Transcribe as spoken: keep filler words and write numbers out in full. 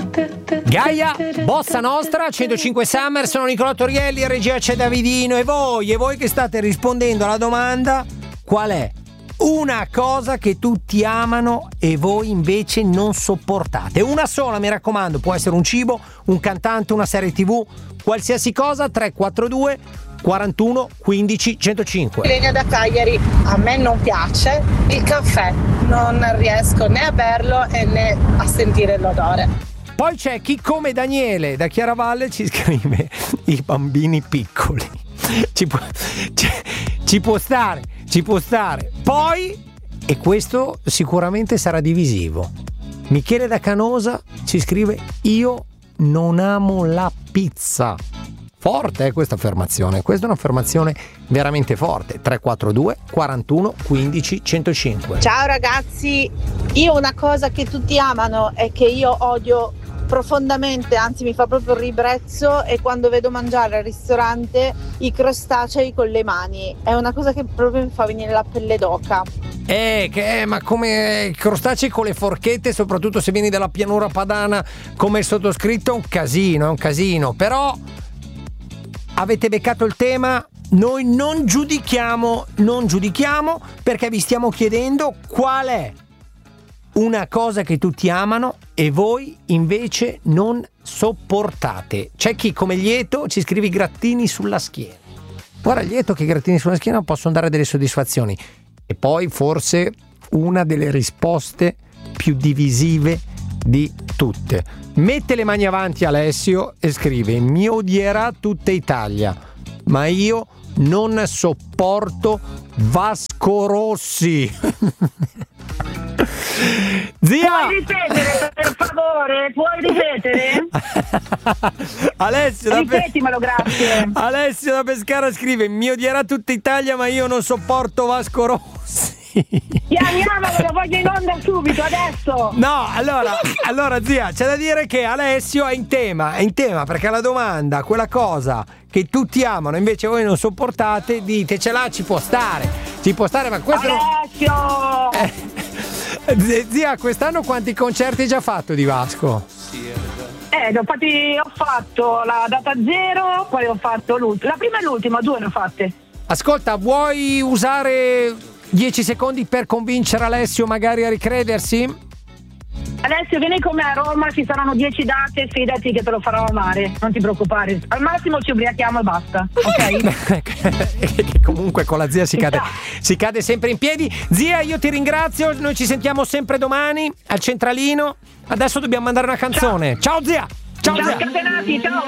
Gaia, Bossa Nostra, centocinque Summer, sono Nicolò Torielli, in regia c'è Davidino e voi, e voi che state rispondendo alla domanda: qual è una cosa che tutti amano e voi invece non sopportate? Una sola, mi raccomando, può essere un cibo, un cantante, una serie tv, qualsiasi cosa. Tre quattro due quarantuno quindici centocinque. Ilenia da Cagliari, a me non piace il caffè, non riesco né a berlo e né a sentire l'odore. Poi c'è chi come Daniele da Chiaravalle ci scrive i bambini piccoli. Ci può, ci, ci può stare, ci può stare. Poi, e questo sicuramente sarà divisivo, Michele da Canosa ci scrive: io non amo la pizza. Forte è questa affermazione, questa è un'affermazione veramente forte. Tre quattro due quarantuno quindici centocinque. Ciao ragazzi, io una cosa che tutti amano e che io odio profondamente, anzi mi fa proprio ribrezzo, è quando vedo mangiare al ristorante i crostacei con le mani. È una cosa che proprio mi fa venire la pelle d'oca. Eh, che è, ma come crostacei con le forchette, soprattutto se vieni dalla pianura padana come il sottoscritto, è un casino, è un casino. Però avete beccato il tema, noi non giudichiamo, non giudichiamo perché vi stiamo chiedendo qual è una cosa che tutti amano e voi invece non sopportate. C'è chi come Lieto ci scrive i grattini sulla schiena. Guarda, Lieto, che i grattini sulla schiena possono dare delle soddisfazioni. E poi forse una delle risposte più divisive di tutte. Mette le mani avanti Alessio e scrive: mi odierà tutta Italia, ma io non sopporto Vasco Rossi. Zia! Puoi ripetere, per favore? Puoi ripetere? Alessio da Ripetimelo, grazie. Alessio da Pescara scrive: mi odierà tutta Italia, ma io non sopporto Vasco Rossi. Chiamiamolo, lo voglio in onda subito, adesso. No, allora, allora zia, c'è da dire che Alessio è in tema, è in tema perché la domanda, quella cosa che tutti amano invece voi non sopportate, dite ce l'ha, ci può stare, ci può stare, ma questo Alessio! Non... Eh, zia, quest'anno quanti concerti hai già fatto di Vasco? Eh, ho, fatti, ho fatto la data zero, poi ho fatto l'ultima, la prima e l'ultima, due ne ho fatte. Ascolta, vuoi usare dieci secondi per convincere Alessio magari a ricredersi? Alessio, vieni con me a Roma, ci saranno dieci date, fidati che te lo farò amare, non ti preoccupare. Al massimo ci ubriachiamo e basta, ok? Comunque con la zia si cade, si cade sempre in piedi. Zia, io ti ringrazio, noi ci sentiamo sempre domani al centralino. Adesso dobbiamo mandare una canzone. Ciao, ciao zia! Ciao, ciao zia! Scatenati, ciao!